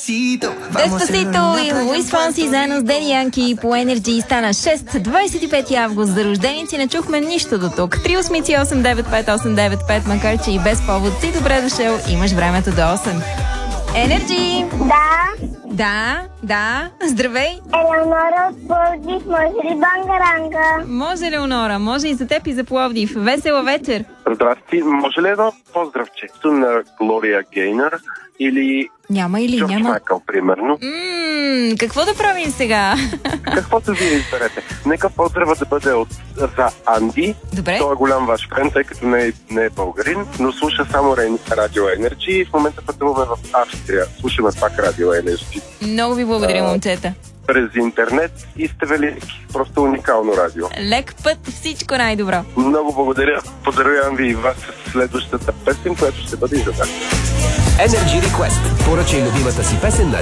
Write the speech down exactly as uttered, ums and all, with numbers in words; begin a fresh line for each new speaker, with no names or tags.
Деспасито и Луис Фонси заедно с Дени Янки по Energy стана шест, двадесет и пети август за рожденици. Не чухме нищо до тук. три осмици осем девет пет осем девет пет, макар че и без повод си добре дошъл, имаш времето до осем. Energy!
Да.
Да, да. Здравей!
Елеонора от Пловдив, може ли бангаранга?
Може, Леонора, може и за теб и за Пловдив. Весела вечер!
Здрасти, може ли едно поздравче на Глория Гейнер или
няма или
Джордж
няма?
Майкъл, примерно?
Ммм, какво да правим сега?
Каквото вие изберете. Нека поздрава да бъде от, за Анди.
Добре.
Той е голям ваш фен, тъй като не е, не е българин, но слуша само Радио Energy и в момента пътуваме в Австрия. Слушаме пак Радио Energy.
Много ви благодаря,
А,
момчета.
През интернет и сте велики. Просто уникално радио.
Лек път, всичко най-добро.
Много благодаря. Поздравявам ви и вас с следващата песен, която ще бъде и за вас.
Energy Request. Поръчай любимата си песен на